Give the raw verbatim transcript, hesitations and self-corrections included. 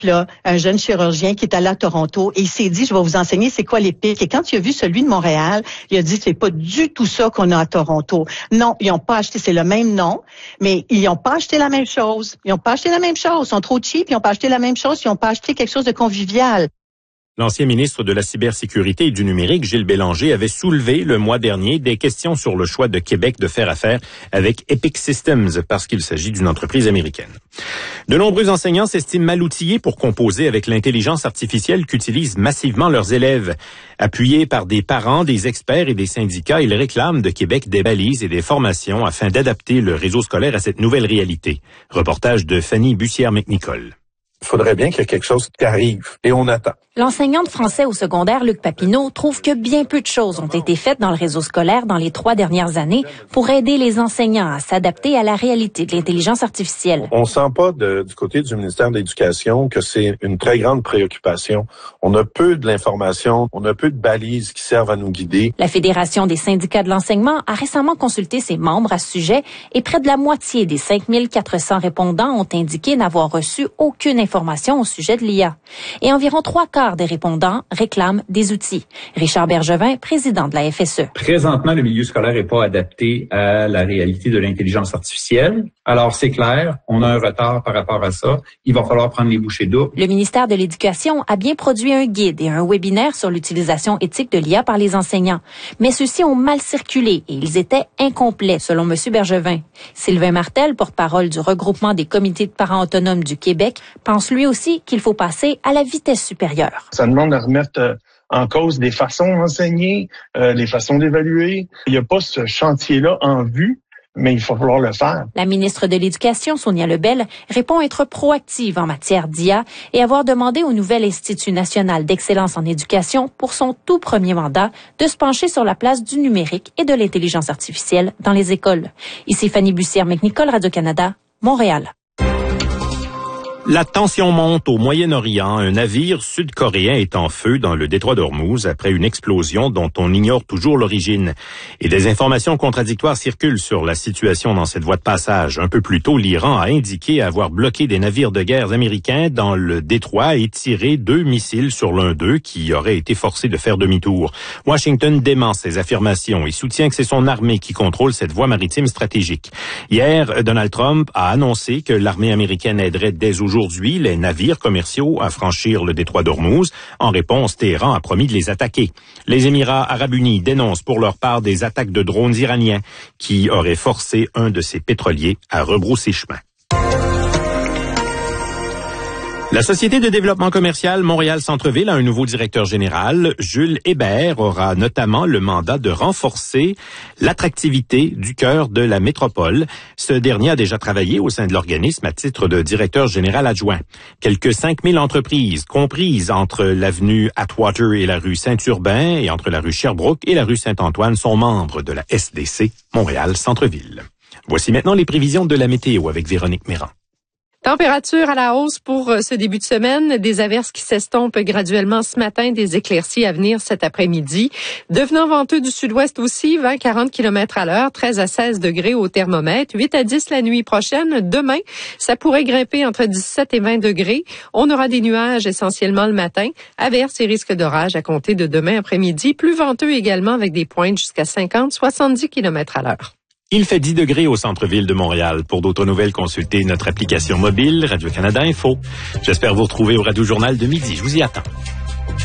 là, un jeune chirurgien qui est allé à Toronto et il s'est dit, je vais vous enseigner c'est quoi les pics. Et quand il a vu celui de Montréal, il a dit, c'est pas du tout ça qu'on a à Toronto. Non, ils ont pas acheté, c'est le même nom, mais ils ont pas acheté la même chose. Ils ont pas acheté la même chose. Ils sont trop cheap, ils ont pas acheté la même chose, ils ont pas acheté quelque chose de convivial. L'ancien ministre de la cybersécurité et du numérique, Gilles Bélanger, avait soulevé le mois dernier des questions sur le choix de Québec de faire affaire avec Epic Systems parce qu'il s'agit d'une entreprise américaine. De nombreux enseignants s'estiment mal outillés pour composer avec l'intelligence artificielle qu'utilisent massivement leurs élèves. Appuyés par des parents, des experts et des syndicats, ils réclament de Québec des balises et des formations afin d'adapter le réseau scolaire à cette nouvelle réalité. Reportage de Fanny Bussière-McNicol. Il faudrait bien qu'il y ait quelque chose qui arrive et on attend. L'enseignant de français au secondaire, Luc Papineau, trouve que bien peu de choses ont été faites dans le réseau scolaire dans les trois dernières années pour aider les enseignants à s'adapter à la réalité de l'intelligence artificielle. On sent pas de, du côté du ministère de l'Éducation que c'est une très grande préoccupation. On a peu de l'information, on a peu de balises qui servent à nous guider. La Fédération des syndicats de l'enseignement a récemment consulté ses membres à ce sujet et près de la moitié des cinq mille quatre cents répondants ont indiqué n'avoir reçu aucune information au sujet de l'I A. Et environ trois quarts des répondants réclament des outils. Richard Bergevin, président de la F S E. Présentement, le milieu scolaire n'est pas adapté à la réalité de l'intelligence artificielle. Alors, c'est clair, on a un retard par rapport à ça. Il va falloir prendre les bouchées doubles. Le ministère de l'Éducation a bien produit un guide et un webinaire sur l'utilisation éthique de l'I A par les enseignants. Mais ceux-ci ont mal circulé et ils étaient incomplets, selon M. Bergevin. Sylvain Martel, porte-parole du regroupement des comités de parents autonomes du Québec, pense lui aussi qu'il faut passer à la vitesse supérieure. Ça demande de remettre euh, en cause des façons d'enseigner, euh, les façons d'évaluer. Il n'y a pas ce chantier-là en vue, mais il faut falloir le faire. La ministre de l'Éducation, Sonia Lebel, répond être proactive en matière d'I A et avoir demandé au nouvel Institut national d'excellence en éducation, pour son tout premier mandat, de se pencher sur la place du numérique et de l'intelligence artificielle dans les écoles. Ici Fanny Bussière-McNicol, Radio-Canada, Montréal. La tension monte au Moyen-Orient. Un navire sud-coréen est en feu dans le détroit d'Ormuz après une explosion dont on ignore toujours l'origine. Et des informations contradictoires circulent sur la situation dans cette voie de passage. Un peu plus tôt, l'Iran a indiqué avoir bloqué des navires de guerre américains dans le détroit et tiré deux missiles sur l'un d'eux qui aurait été forcé de faire demi-tour. Washington dément ces affirmations et soutient que c'est son armée qui contrôle cette voie maritime stratégique. Hier, Donald Trump a annoncé que l'armée américaine aiderait dès aujourd'hui Aujourd'hui, les navires commerciaux à franchir le détroit d'Ormuz. En réponse, Téhéran a promis de les attaquer. Les Émirats arabes unis dénoncent pour leur part des attaques de drones iraniens qui auraient forcé un de ses pétroliers à rebrousser chemin. La Société de développement commercial Montréal-Centreville a un nouveau directeur général. Jules Hébert aura notamment le mandat de renforcer l'attractivité du cœur de la métropole. Ce dernier a déjà travaillé au sein de l'organisme à titre de directeur général adjoint. Quelques cinq mille entreprises comprises entre l'avenue Atwater et la rue Saint-Urbain et entre la rue Sherbrooke et la rue Saint-Antoine sont membres de la S D C Montréal-Centreville. Voici maintenant les prévisions de la météo avec Véronique Méran. Température à la hausse pour ce début de semaine. Des averses qui s'estompent graduellement ce matin, des éclaircies à venir cet après-midi. Devenant venteux du sud-ouest aussi, vingt à quarante kilomètres à l'heure, treize à seize degrés au thermomètre, huit à dix la nuit prochaine. Demain, ça pourrait grimper entre dix-sept et vingt degrés. On aura des nuages essentiellement le matin, averses et risques d'orage à compter de demain après-midi. Plus venteux également avec des pointes jusqu'à cinquante à soixante-dix kilomètres à l'heure. Il fait dix degrés au centre-ville de Montréal. Pour d'autres nouvelles, consultez notre application mobile Radio-Canada Info. J'espère vous retrouver au Radio Journal de midi. Je vous y attends.